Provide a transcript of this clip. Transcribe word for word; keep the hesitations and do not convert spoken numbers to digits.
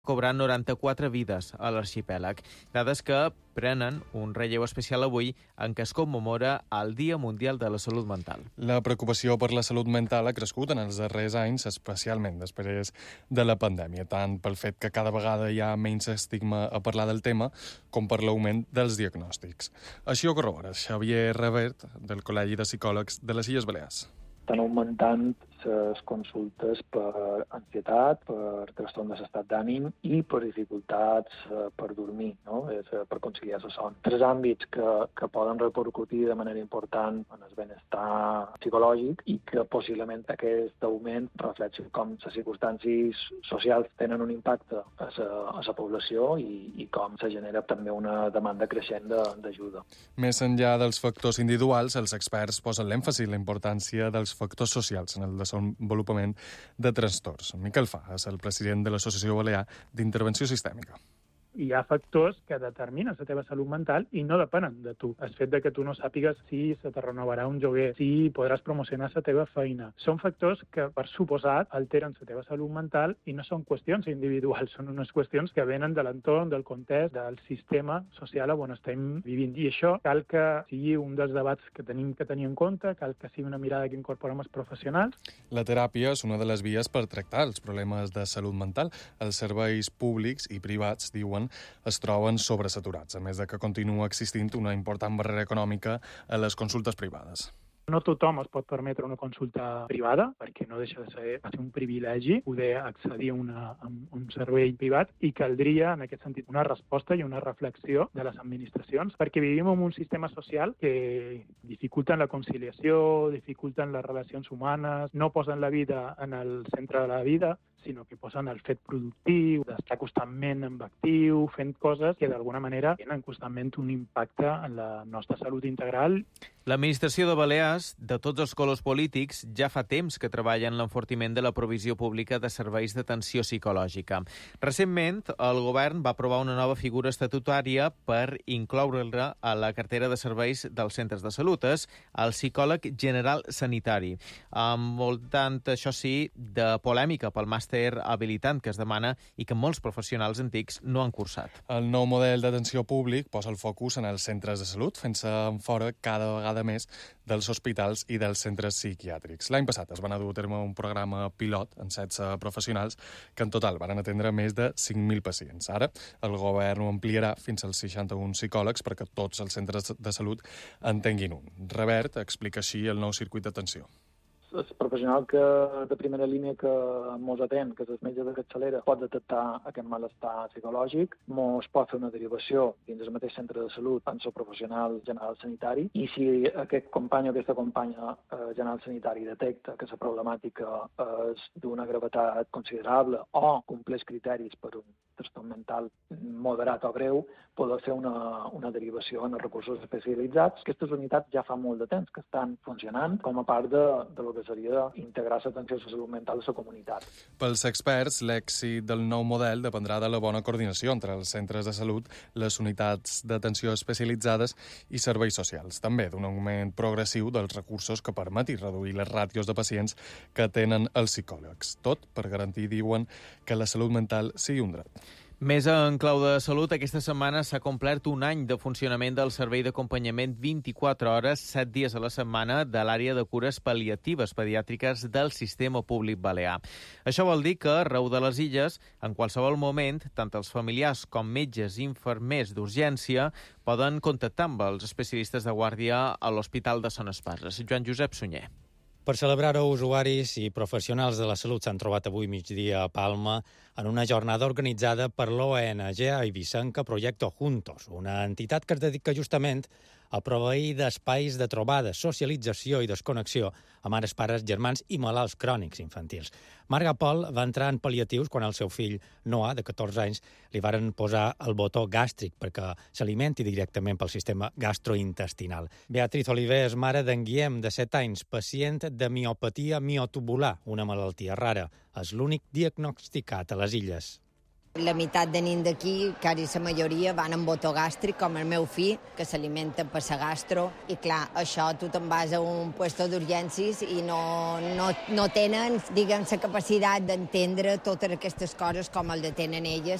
cobrant noranta-quatre vides a l'arxipèlag. Dades que prenen un relleu especial avui en què es commemora el Dia Mundial de la Salut Mental. La preocupació per la salut mental ha crescut en els darrers anys, especialment després de la pandèmia, tant pel fet que cada vegada hi ha menys estigma a parlar del tema com per l'augment dels diagnòstics. Així ho corrobora Xavier Revert, del Col·legi de Psicòlegs de les Illes Balears. Estan augmentant les consultes per ansietat, per trastorn de l'estat d'ànim i per dificultats eh, per dormir, no? És, eh, per conciliar el son. Tres àmbits que, que poden repercutir de manera important en el benestar psicològic i que possiblement aquest augment reflexa com les circumstàncies socials tenen un impacte a la, a la població i, i com se genera també una demanda creixent d'ajuda. Més enllà dels factors individuals, els experts posen l'èmfasi en la importància dels factors socials en el desenvolupament de trastorns. Miquel Fa és el president de l'Associació Balear d'Intervenció Sistèmica. Hi ha factors que determinen la teva salut mental i no depenen de tu. El fet de que tu no sàpigues si se te renovarà un lloguer, si podràs promocionar la teva feina. Són factors que, per suposat, alteren la teva salut mental i no són qüestions individuals, són unes qüestions que venen de l'entorn, del context, del sistema social on estem vivint. I això cal que sigui un dels debats que tenim que tenir en compte, cal que sigui una mirada que incorporem els professionals. La teràpia és una de les vies per tractar els problemes de salut mental. Els serveis públics i privats, diuen, es troben sobresaturats, a més de que continua existint una important barrera econòmica a les consultes privades. No tothom es pot permetre una consulta privada, perquè no deixa de ser, ser un privilegi poder accedir a, una, a un servei privat, i caldria, en aquest sentit, una resposta i una reflexió de les administracions, perquè vivim en un sistema social que dificulten la conciliació, dificulten les relacions humanes, no posen la vida en el centre de la vida, sinó que posen el fet productiu, d'estar constantment en actiu, fent coses que d'alguna manera tenen constantment un impacte en la nostra salut integral. L'administració de Balears, de tots els colors polítics, ja fa temps que treballa en l'enfortiment de la provisió pública de serveis d'atenció psicològica. Recentment, el govern va aprovar una nova figura estatutària per incloure-la a la cartera de serveis dels centres de salut, és el psicòleg general sanitari. Envoltant, això sí, de polèmica pel màster habilitant que es demana i que molts professionals antics no han cursat. El nou model d'atenció públic posa el focus en els centres de salut, fent-se enfora cada vegada més dels hospitals i dels centres psiquiàtrics. L'any passat es van dur a terme un programa pilot en setze professionals que en total van atendre més de cinc mil pacients. Ara el govern ho ampliarà fins als seixanta-un psicòlegs perquè tots els centres de salut en tinguin un. Revert explica així el nou circuit d'atenció. El professional que, de primera línia que mos atén, que és el metge de capçalera, pot detectar aquest malestar psicològic, mos pot fer una derivació dins del mateix centre de salut en el professional general sanitari, i si aquest company o aquesta companya eh, general sanitari detecta que la problemàtica és d'una gravetat considerable o compleix criteris per un trastorn mental moderat o greu, poder fer una, una derivació en els recursos especialitzats. Aquestes unitats ja fa molt de temps que estan funcionant com a part de, de lo que seria integrar l'atenció a la salut mental de la comunitat. Pels experts, l'èxit del nou model dependrà de la bona coordinació entre els centres de salut, les unitats d'atenció especialitzades i serveis socials. També d'un augment progressiu dels recursos que permeti reduir les ràtios de pacients que tenen els psicòlegs. Tot per garantir, diuen, que la salut mental sigui un dret. Més en clau de salut, aquesta setmana s'ha complert un any de funcionament del servei d'acompanyament vint-i-quatre hores, set dies a la setmana, de l'àrea de cures pal·liatives pediàtriques del sistema públic balear. Això vol dir que, arreu de les illes, en qualsevol moment, tant els familiars com metges i infermers d'urgència poden contactar amb els especialistes de guàrdia a l'Hospital de Son Esparres. Joan Josep Sunyer. Per celebrar-ho, usuaris i professionals de la salut s'han trobat avui migdia a Palma en una jornada organitzada per l'O N G eivissenca Proyecto Juntos, una entitat que es dedica justament a proveir d'espais de trobada, socialització i desconnexió a mares, pares, germans i malalts crònics infantils. Marga Pol va entrar en pal·liatius quan el seu fill, Noah, de catorze anys, li varen posar el botó gàstric perquè s'alimenti directament pel sistema gastrointestinal. Beatriz Oliver és mare d'en Guillem, de set anys, pacient de miopatia miotubular, una malaltia rara. És l'únic diagnosticat a les illes. La meitat de nens d'aquí, quasi la majoria, van amb otogàstric, com el meu fill, que s'alimenta per la gastro, i clar, això tu te'n vas a un puesto d'urgències i no, no, no tenen, diguem, la capacitat d'entendre totes aquestes coses com el de tenen elles.